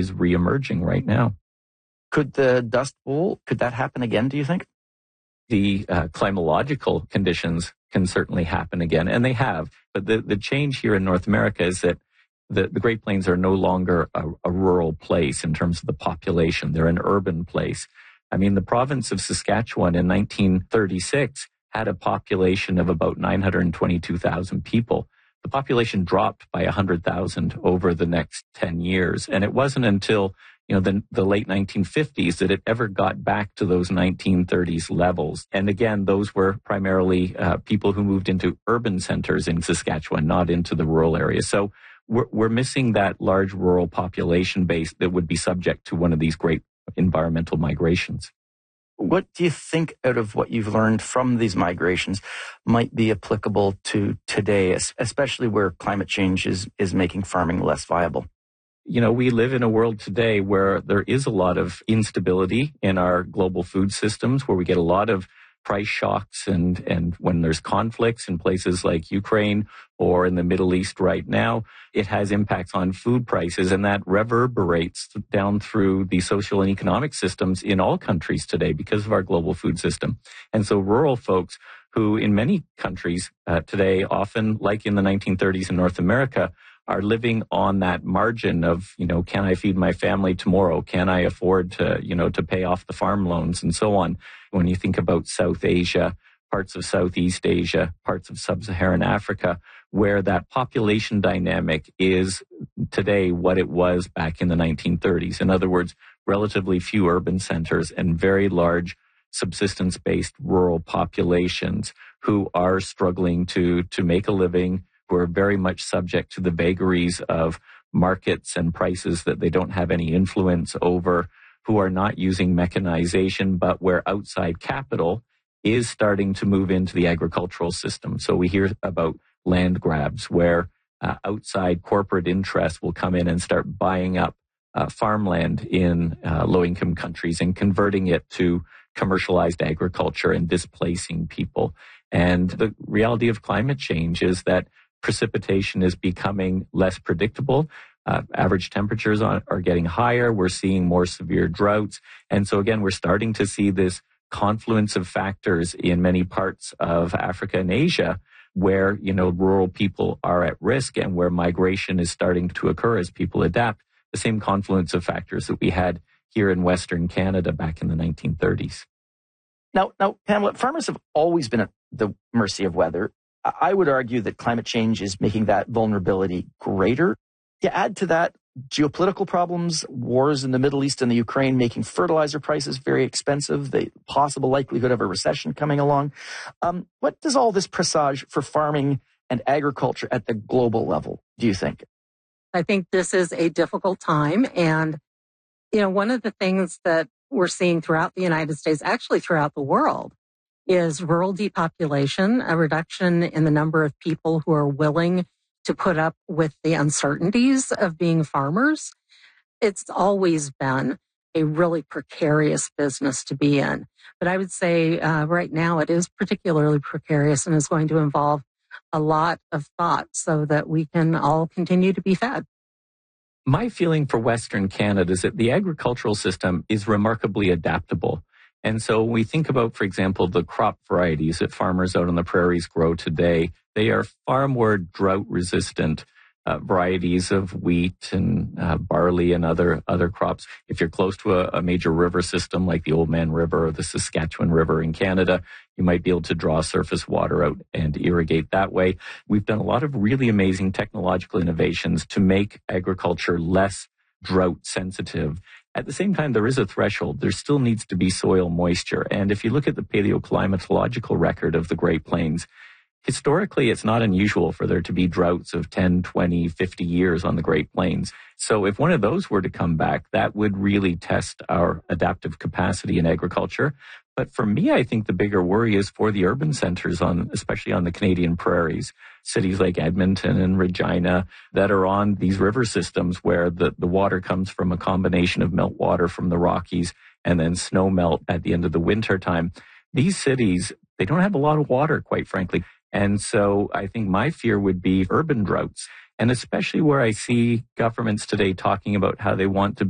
is reemerging right now. Could the Dust Bowl, could that happen again, do you think? The climatological conditions can certainly happen again, and they have. But the change here in North America is that the Great Plains are no longer a rural place in terms of the population. They're an urban place. I mean, the province of Saskatchewan in 1936 had a population of about 922,000 people. The population dropped by 100,000 over the next 10 years. And it wasn't until the late 1950s that it ever got back to those 1930s levels. And again, those were primarily people who moved into urban centers in Saskatchewan, not into the rural areas. So we're missing that large rural population base that would be subject to one of these great environmental migrations. What do you think, out of what you've learned from these migrations, might be applicable to today, especially where climate change is making farming less viable? We live in a world today where there is a lot of instability in our global food systems, where we get a lot of price shocks, and when there's conflicts in places like Ukraine or in the Middle East right now, it has impacts on food prices, and that reverberates down through the social and economic systems in all countries today because of our global food system. And so rural folks who in many countries today, often like in the 1930s in North America, are living on that margin of, can I feed my family tomorrow? Can I afford to pay off the farm loans and so on? When you think about South Asia, parts of Southeast Asia, parts of Sub-Saharan Africa, where that population dynamic is today what it was back in the 1930s. In other words, relatively few urban centers and very large subsistence-based rural populations who are struggling to make a living, who are very much subject to the vagaries of markets and prices that they don't have any influence over, who are not using mechanization, but where outside capital is starting to move into the agricultural system. So we hear about land grabs where outside corporate interests will come in and start buying up farmland in low-income countries and converting it to commercialized agriculture and displacing people. And the reality of climate change is that precipitation is becoming less predictable. Average temperatures are getting higher. We're seeing more severe droughts. And so again, we're starting to see this confluence of factors in many parts of Africa and Asia where, rural people are at risk and where migration is starting to occur as people adapt. The same confluence of factors that we had here in Western Canada back in the 1930s. Now, Pamela, farmers have always been at the mercy of weather. I would argue that climate change is making that vulnerability greater. You add to that geopolitical problems, wars in the Middle East and the Ukraine making fertilizer prices very expensive, the possible likelihood of a recession coming along. What does all this presage for farming and agriculture at the global level, do you think? I think this is a difficult time. And, one of the things that we're seeing throughout the United States, actually throughout the world, is rural depopulation, a reduction in the number of people who are willing to put up with the uncertainties of being farmers. It's always been a really precarious business to be in. But I would say right now it is particularly precarious and is going to involve a lot of thought so that we can all continue to be fed. My feeling for Western Canada is that the agricultural system is remarkably adaptable. And so when we think about, for example, the crop varieties that farmers out on the prairies grow today, they are far more drought-resistant varieties of wheat and barley and other crops. If you're close to a major river system like the Oldman River or the Saskatchewan River in Canada, you might be able to draw surface water out and irrigate that way. We've done a lot of really amazing technological innovations to make agriculture less drought sensitive. At the same time, there is a threshold. There still needs to be soil moisture. And if you look at the paleoclimatological record of the Great Plains, historically, it's not unusual for there to be droughts of 10, 20, 50 years on the Great Plains. So if one of those were to come back, that would really test our adaptive capacity in agriculture. But for me, I think the bigger worry is for the urban centers, especially on the Canadian prairies, cities like Edmonton and Regina that are on these river systems where the water comes from a combination of meltwater from the Rockies and then snow melt at the end of the winter time. These cities, they don't have a lot of water, quite frankly. And so I think my fear would be urban droughts, and especially where I see governments today talking about how they want to